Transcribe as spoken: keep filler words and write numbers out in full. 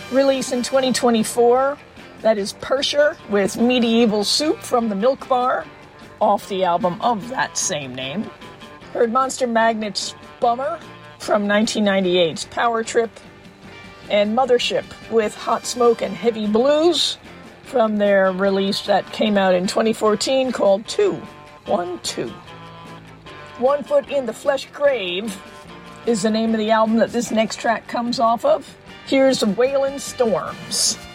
Release in twenty twenty-four, that is Persher with Medieval Soup from the Milk Bar, off the album of that same name. Heard Monster Magnet's Bummer from nineteen ninety-eight's Power Trip, and Mothership with Hot Smoke and Heavy Blues from their release that came out in twenty fourteen called two one two. One Foot in the Flesh Grave is the name of the album that this next track comes off of. Here's Wailing Storms.